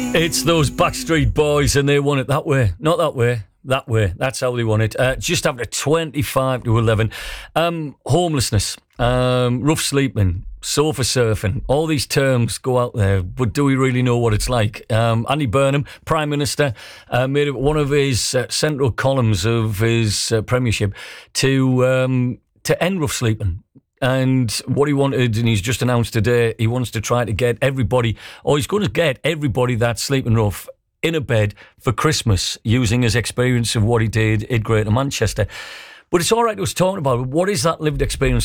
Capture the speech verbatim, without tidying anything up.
It's those Backstreet Boys, and they want it that way, not that way. That way. That's how they want it. Uh, just after twenty-five to eleven. Um, homelessness, um, rough sleeping, sofa surfing, all these terms go out there, but do we really know what it's like? Um, Andy Burnham, Prime Minister, uh, made it one of his uh, central columns of his uh, premiership to um, to end rough sleeping. And what he wanted, and he's just announced today, he wants to try to get everybody, or he's going to get everybody that's sleeping rough in a bed for Christmas, using his experience of what he did in Greater Manchester. But it's all right, I was talking about it. What is that lived experience